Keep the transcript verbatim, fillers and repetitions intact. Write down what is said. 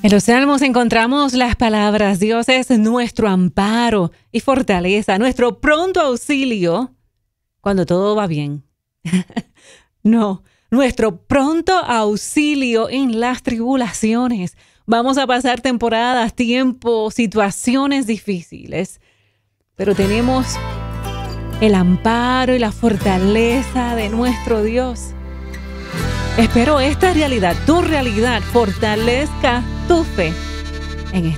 En los Salmos encontramos las palabras: Dios es nuestro amparo y fortaleza, nuestro pronto auxilio cuando todo va bien. No, nuestro pronto auxilio en las tribulaciones. Vamos a pasar temporadas, tiempos, situaciones difíciles, pero tenemos el amparo y la fortaleza de nuestro Dios. Espero esta realidad, tu realidad, fortalezca tu fe en